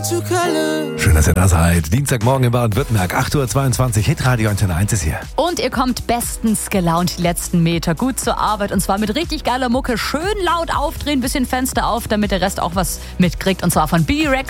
Schön, dass ihr da seid. Dienstagmorgen in Baden-Württemberg, 8.22 Uhr, Hitradio Antenne 1 ist hier. Und ihr kommt bestens gelaunt die letzten Meter gut zur Arbeit. Und zwar mit richtig geiler Mucke. Schön laut aufdrehen, bisschen Fenster auf, damit der Rest auch was mitkriegt. Und zwar von Billy Rex.